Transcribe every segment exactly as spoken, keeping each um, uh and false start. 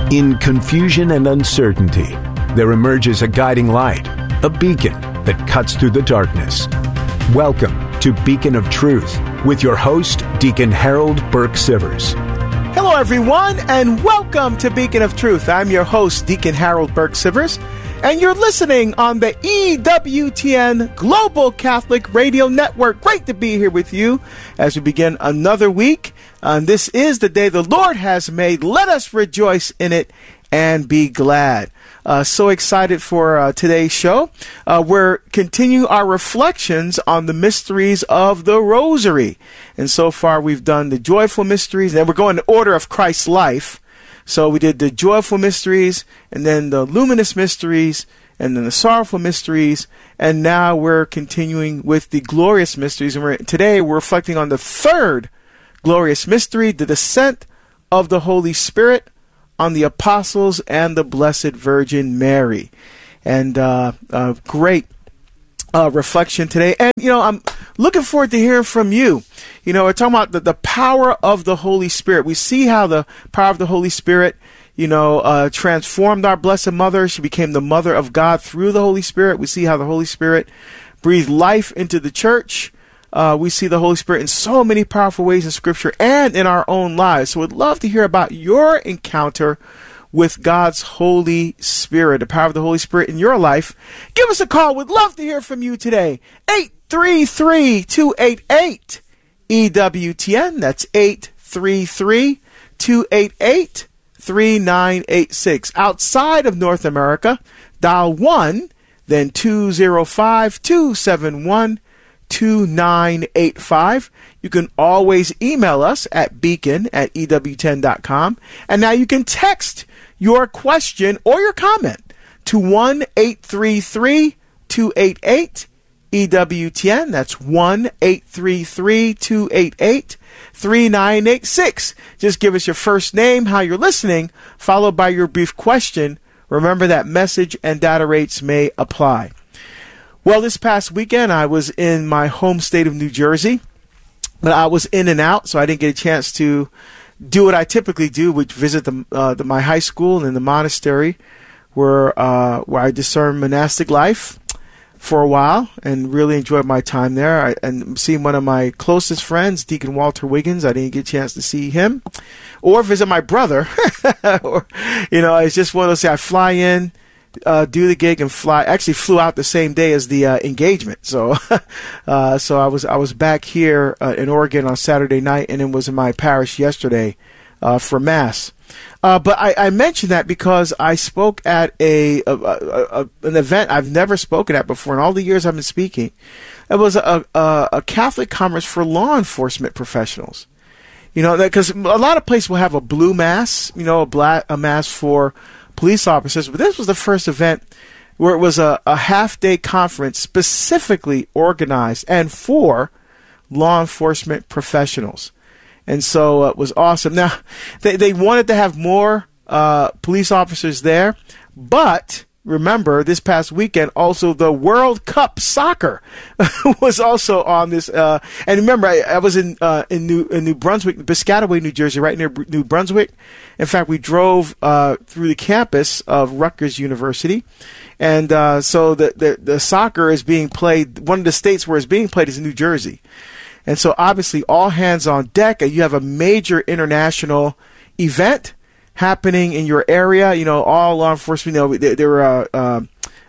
In confusion and uncertainty, there emerges a guiding light, a beacon that cuts through the darkness. Welcome to Beacon of Truth with your host, Deacon Harold Burke Sivers. Hello, everyone, and welcome to Beacon of Truth. I'm your host, Deacon Harold Burke Sivers, and you're listening on the E W T N Global Catholic Radio Network. Great to be here with you as we begin another week. And this is the day the Lord has made. Let us rejoice in it and be glad. Uh, so excited for uh, today's show. Uh, we're continuing our reflections on the mysteries of the Rosary. And so far we've done the joyful mysteries, and we're going in order of Christ's life. So we did the joyful mysteries, and then the luminous mysteries, and then the sorrowful mysteries, and now we're continuing with the glorious mysteries. And we're, today we're reflecting on the third glorious mystery, the descent of the Holy Spirit on the apostles and the Blessed Virgin Mary. And uh, uh, great uh, reflection today. And, you know, I'm looking forward to hearing from you. You know, we're talking about the, the power of the Holy Spirit. We see how the power of the Holy Spirit, you know, uh, transformed our Blessed Mother. She became the Mother of God through the Holy Spirit. We see how the Holy Spirit breathed life into the church. Uh, we see the Holy Spirit in so many powerful ways in Scripture and in our own lives. So we'd love to hear about your encounter with God's Holy Spirit, the power of the Holy Spirit in your life. Give us a call. We'd love to hear from you today. eight three three, two eight eight, E W T N. That's eight three three, two eight eight, three nine eight six. Outside of North America, dial one, then two zero five, two seven one, two nine eight five. You can always email us at beacon at E W ten dot com. And now you can text your question or your comment to one eight three three, two eight eight, E W T N. That's one eight three three, two eight eight, three nine eight six. Just give us your first name, how you're listening, followed by your brief question. Remember that message and data rates may apply. Well, this past weekend, I was in my home state of New Jersey, but I was in and out, so I didn't get a chance to do what I typically do, which visit the, uh, the my high school and the monastery, where uh, where I discerned monastic life for a while and really enjoyed my time there. I, and seeing one of my closest friends, Deacon Walter Wiggins, I didn't get a chance to see him or visit my brother. or, you know, it's just one of those things. I fly in, Uh, do the gig and fly. Actually, flew out the same day as the uh, engagement. So, uh, so I was I was back here uh, in Oregon on Saturday night, and then was in my parish yesterday uh, for Mass. Uh, but I, I mentioned that because I spoke at a, a, a, a an event I've never spoken at before in all the years I've been speaking. It was a a, a Catholic conference for law enforcement professionals. You know, because a lot of places will have a blue mass. You know, a black a mass for police officers, but this was the first event where it was a, a half-day conference specifically organized and for law enforcement professionals. And so uh, it was awesome. Now, they, they wanted to have more uh, police officers there, but remember, this past weekend, also the World Cup soccer was also on this. Uh, and remember, I, I was in uh, in New in New Brunswick, Piscataway, New Jersey, right near New Brunswick. In fact, we drove uh, through the campus of Rutgers University, and uh, so the, the the soccer is being played. One of the states where it's being played is New Jersey, and so obviously all hands on deck. And you have a major international event happening in your area. You know, all law enforcement, you know, there, there were uh, uh,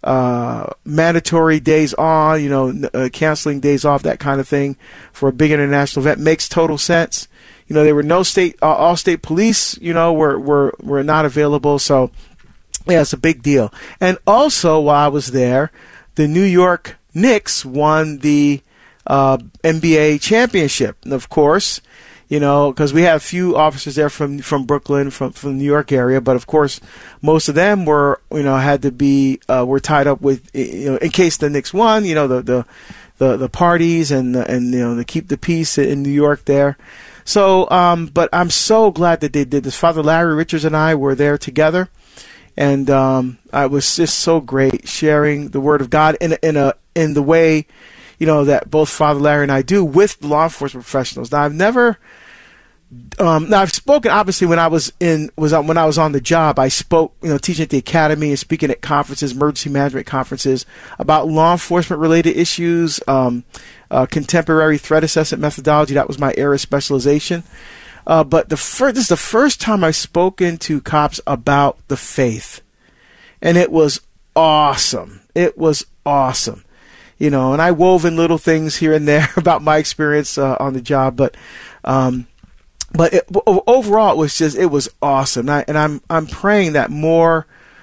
uh, mandatory days on, you know, uh, canceling days off, that kind of thing for a big international event. Makes total sense. You know, there were no state, uh, all state police, you know, were, were, were not available. So, yeah, it's a big deal. And also, while I was there, the New York Knicks won the uh, N B A championship. And of course, you know, because we had a few officers there from from Brooklyn, from from the New York area, but of course, most of them were, you know, had to be uh, were tied up with, you know, in case the Knicks won, you know, the the the, the parties and and you know, to keep the peace in New York there. So, um, but I'm so glad that they did this. Father Larry Richards and I were there together, and um, I was just so great sharing the Word of God in in a in the way, you know, that both Father Larry and I do with law enforcement professionals. Now, I've never Um, now I've spoken obviously when I was in was on, when I was on the job. I spoke, you know, teaching at the academy and speaking at conferences, emergency management conferences about law enforcement related issues, um, uh, contemporary threat assessment methodology. That was my area of specialization. Uh, but the first, this is the first time I've spoken to cops about the faith, and it was awesome. It was awesome, you know. And I wove in little things here and there about my experience uh, on the job, but. Um, But it, overall, it was just it was awesome, and, I, and I'm I'm praying that more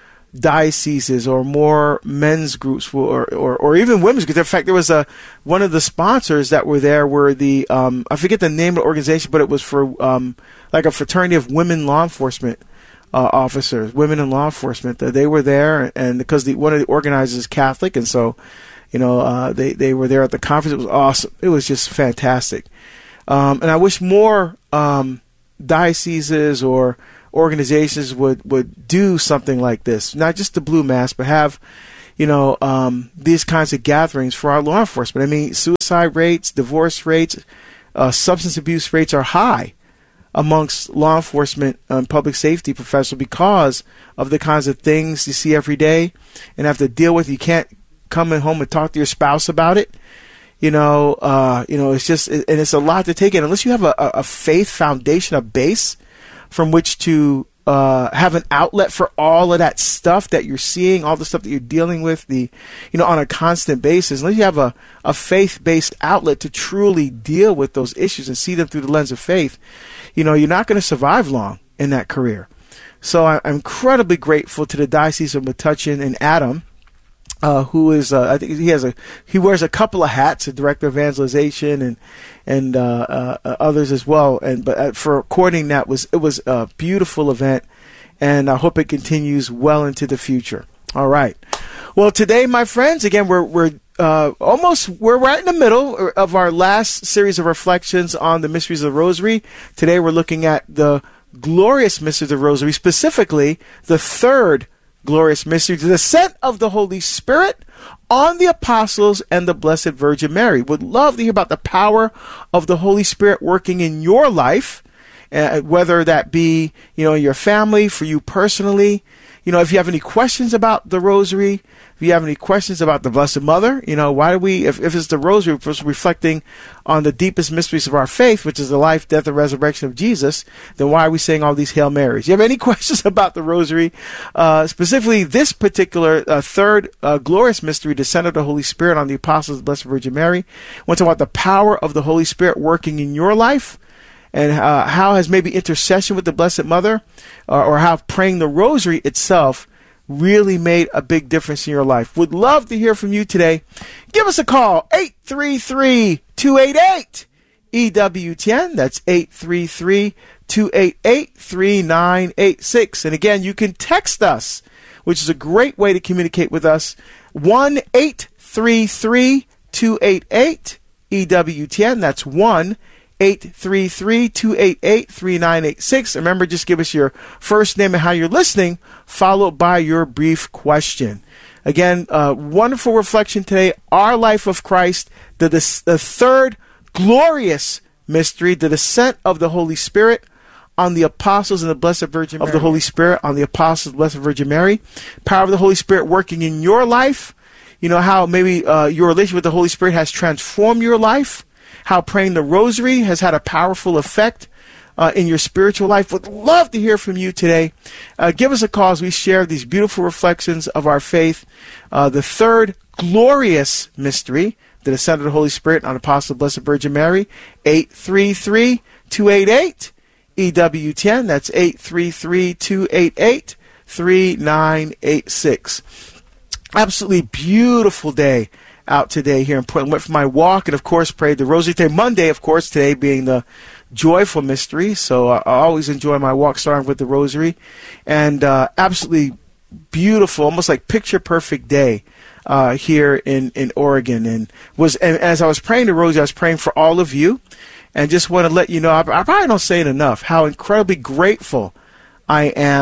dioceses or more men's groups will, or, or or even women's groups. In fact, there was a one of the sponsors that were there were the um, I forget the name of the organization, but it was for um, like a fraternity of women law enforcement uh, officers, women in law enforcement. Uh, they were there, and because the one of the organizers is Catholic, and so you know uh, they they were there at the conference. It was awesome. It was just fantastic. Um, and I wish more um, dioceses or organizations would, would do something like this, not just the Blue Mass, but have, you know, um, these kinds of gatherings for our law enforcement. I mean, suicide rates, divorce rates, uh, substance abuse rates are high amongst law enforcement and public safety professionals because of the kinds of things you see every day and have to deal with. You can't come home and talk to your spouse about it. You know, uh, you know, it's just, and it's a lot to take in unless you have a, a faith foundation, a base from which to uh, have an outlet for all of that stuff that you're seeing, all the stuff that you're dealing with, the, you know, on a constant basis. Unless you have a, a faith-based outlet to truly deal with those issues and see them through the lens of faith, you know, you're not going to survive long in that career. So I, I'm incredibly grateful to the Diocese of Metuchen and Adam. Uh, who is? Uh, I think he has a. He wears a couple of hats: a director of evangelization and and uh, uh, others as well. And but for coordinating that was it was a beautiful event, and I hope it continues well into the future. All right. Well, today, my friends, again, we're we're uh, almost we're right in the middle of our last series of reflections on the mysteries of the Rosary. Today, we're looking at the glorious mysteries of the Rosary, specifically the third glorious mystery, the descent of the Holy Spirit on the apostles and the Blessed Virgin Mary. Would love to hear about the power of the Holy Spirit working in your life, uh, whether that be, you know, your family, for you personally. You know, if you have any questions about the Rosary, if you have any questions about the Blessed Mother, you know, why do we, if, if it's the Rosary, we're reflecting on the deepest mysteries of our faith, which is the life, death, and resurrection of Jesus, then why are we saying all these Hail Marys? You have any questions about the Rosary, uh, specifically this particular uh, third uh, glorious mystery, descent of the Holy Spirit on the apostles of the Blessed Virgin Mary? Want to talk about the power of the Holy Spirit working in your life? And uh, how has maybe intercession with the Blessed Mother uh, or how praying the Rosary itself really made a big difference in your life? Would love to hear from you today. Give us a call, eight three three, two eight eight, E W T N. That's eight three three, two eight eight, three nine eight six. And again, you can text us, which is a great way to communicate with us, one eight three three, two eight eight, E W T N. That's one eight three three, two eight eight, three nine eight six. Remember, just give us your first name and how you're listening, followed by your brief question. Again, uh, wonderful reflection today. Our life of Christ, the, the, the third glorious mystery, the descent of the Holy Spirit on the apostles and the Blessed Virgin Mary. Of the Holy Spirit on the apostles of the Blessed Virgin Mary. Power of the Holy Spirit working in your life. You know, how maybe uh, your relationship with the Holy Spirit has transformed your life. How praying the Rosary has had a powerful effect uh, in your spiritual life. Would love to hear from you today. Uh, give us a call as we share these beautiful reflections of our faith. Uh, the third glorious mystery, the descent of the Holy Spirit on Apostle of the Blessed Virgin Mary, eight three three, two eight eight, E W T N. That's eight three three, two eight eight, three nine eight six. Absolutely beautiful day out today here in Portland. Went for my walk and, of course, prayed the Rosary today. Monday, of course, today being the joyful mystery. So I, I always enjoy my walk starting with the Rosary. And uh, absolutely beautiful, almost like picture-perfect day uh, here in, in Oregon. And was and as I was praying the Rosary, I was praying for all of you. And just want to let you know, I, I probably don't say it enough, how incredibly grateful I am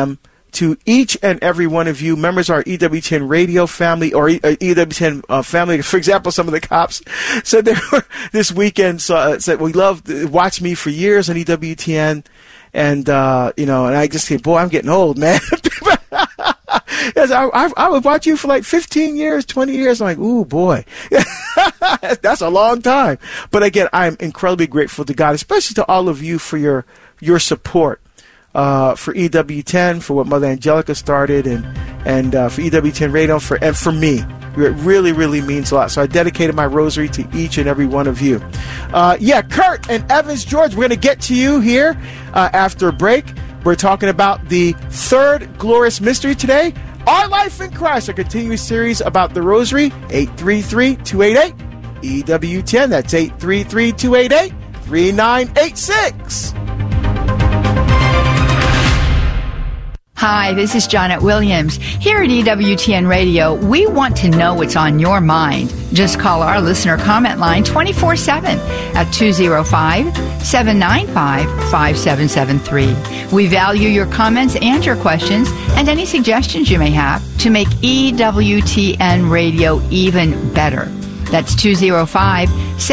to each and every one of you, members of our E W T N radio family or E W T N uh, family. For example, some of the cops said they were this weekend so, uh, said we loved watched me for years on E W T N, and uh, you know, and I just said, boy, I'm getting old, man. Yes, I, I, I would watch you for like fifteen years, twenty years. I'm like, ooh, boy, that's a long time. But again, I'm incredibly grateful to God, especially to all of you for your your support. Uh, for E W T N, for what Mother Angelica started, and and uh, for E W T N Radio, for and for me, it really, really means a lot. So I dedicated my rosary to each and every one of you. Uh, yeah, Kurt and Evans George, we're going to get to you here uh, after a break. We're talking about the third glorious mystery today, Our Life in Christ, a continuing series about the rosary. eight three three, two eight eight, E W T N. That's eight three three, two eight eight, three nine eight six. Hi, this is Janet Williams. Here at E W T N Radio, we want to know what's on your mind. Just call our listener comment line twenty-four seven at two oh five, seven nine five, five seven seven three. We value your comments and your questions and any suggestions you may have to make E W T N Radio even better. That's two oh five,